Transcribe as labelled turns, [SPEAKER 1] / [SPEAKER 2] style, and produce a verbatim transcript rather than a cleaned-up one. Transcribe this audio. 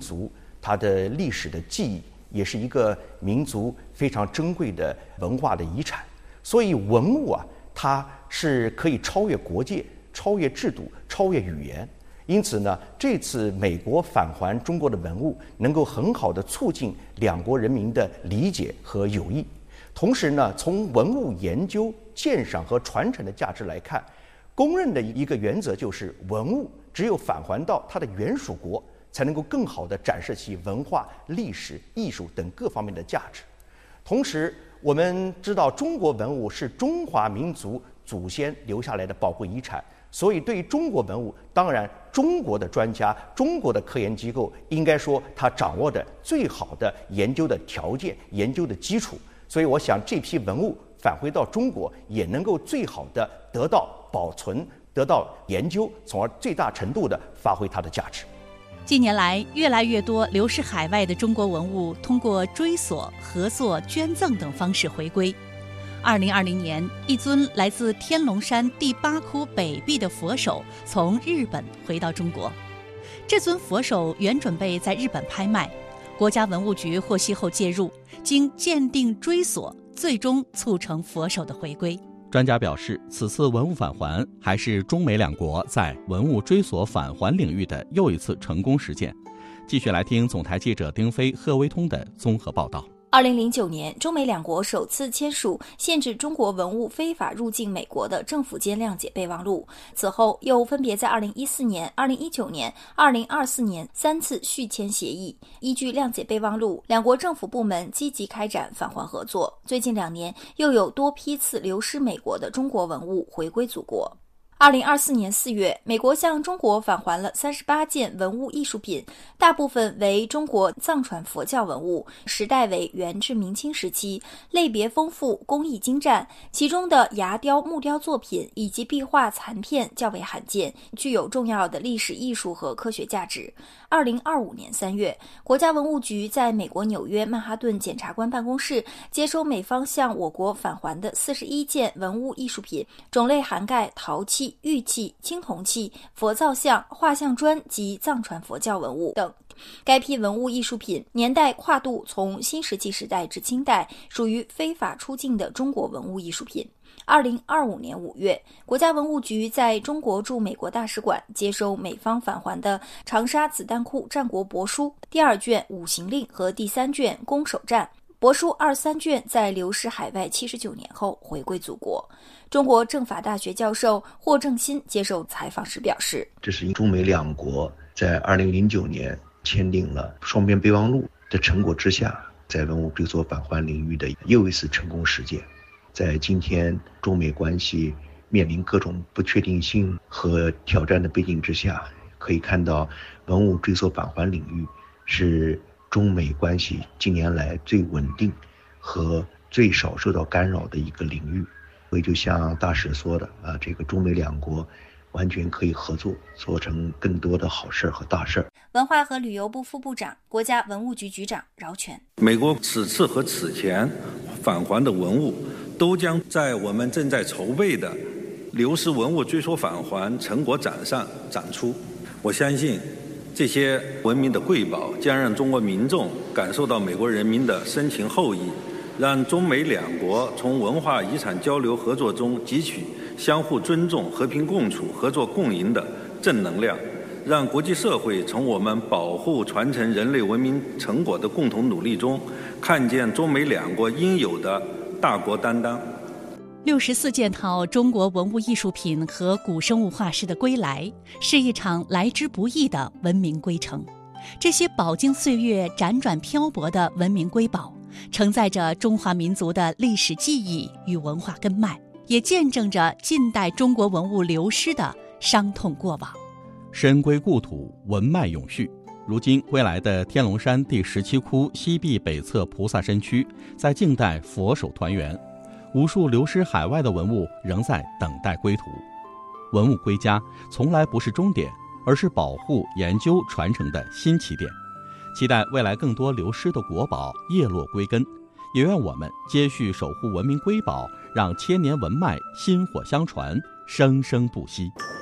[SPEAKER 1] 族它的历史的记忆，也是一个民族非常珍贵的文化的遗产。所以文物啊，它是可以超越国界、超越制度、超越语言。因此呢，这次美国返还中国的文物，能够很好的促进两国人民的理解和友谊。同时呢，从文物研究、鉴赏和传承的价值来看，公认的一个原则就是，文物只有返还到它的原属国，才能够更好地展示其文化、历史、艺术等各方面的价值。同时，我们知道中国文物是中华民族祖先留下来的宝贵遗产，所以对于中国文物，当然中国的专家、中国的科研机构应该说他掌握的最好的研究的条件、研究的基础。所以我想这批文物返回到中国，也能够最好的得到保存、得到研究，从而最大程度的发挥它的价值。
[SPEAKER 2] 近年来，越来越多流失海外的中国文物通过追索、合作、捐赠等方式回归。二零二零年，一尊来自天龙山第八窟北壁的佛手从日本回到中国。这尊佛手原准备在日本拍卖，国家文物局获悉后介入，经鉴定追索，最终促成佛手的回归。
[SPEAKER 3] 专家表示，此次文物返还还是中美两国在文物追索返还领域的又一次成功实践。继续来听总台记者丁飞、贺威通的综合报道。
[SPEAKER 4] 二零零九年，中美两国首次签署限制中国文物非法入境美国的政府间谅解备忘录。此后，又分别在二零一四年、二零一九年、二零二四年三次续签协议。依据谅解备忘录，两国政府部门积极开展返还合作。最近两年，又有多批次流失美国的中国文物回归祖国。二零二四年四月，美国向中国返还了三十八件文物艺术品，大部分为中国藏传佛教文物，时代为元至明清时期，类别丰富，工艺精湛，其中的牙雕、木雕作品以及壁画残片较为罕见，具有重要的历史艺术和科学价值。二零二五年三月，国家文物局在美国纽约曼哈顿检察官办公室接收美方向我国返还的四十一件文物艺术品，种类涵盖陶器、玉器、青铜器、佛造像、画像砖及藏传佛教文物等。该批文物艺术品年代跨度从新石器时代至清代，属于非法出境的中国文物艺术品。二零二五年五月，国家文物局在中国驻美国大使馆接收美方返还的长沙子弹库战国帛书第二卷五行令和第三卷攻守战。帛书二三卷在流失海外七十九年后回归祖国。中国政法大学教授霍正新接受采访时表示，
[SPEAKER 5] 这是中美两国在二零零九年签订了双边备忘录的成果之下，在文物追索返还领域的又一次成功实践。在今天中美关系面临各种不确定性和挑战的背景之下，可以看到文物追索返还领域是中美关系近年来最稳定和最少受到干扰的一个领域。所以就像大使说的啊，这个中美两国完全可以合作，做成更多的好事和大事。
[SPEAKER 4] 文化和旅游部副部长、国家文物局局长饶全：
[SPEAKER 6] 美国此次和此前返还的文物，都将在我们正在筹备的流失文物追索返还成果展上展出。我相信，这些文明的瑰宝将让中国民众感受到美国人民的深情厚谊，让中美两国从文化遗产交流合作中汲取相互尊重、和平共处、合作共赢的正能量，让国际社会从我们保护传承人类文明成果的共同努力中，看见中美两国应有的大国担当。
[SPEAKER 2] 六十四件套中国文物艺术品和古生物化石的归来，是一场来之不易的文明归程。这些饱经岁月、辗转漂泊的文明瑰宝，承载着中华民族的历史记忆与文化根脉，也见证着近代中国文物流失的伤痛过往。
[SPEAKER 3] 深归故土，文脉永续。如今归来的天龙山第十七窟西壁北侧菩萨身躯，在静待佛手团圆。无数流失海外的文物仍在等待归途。文物归家从来不是终点，而是保护、研究、传承的新起点。期待未来更多流失的国宝叶落归根，也愿我们接续守护文明瑰宝，让千年文脉薪火相传，生生不息。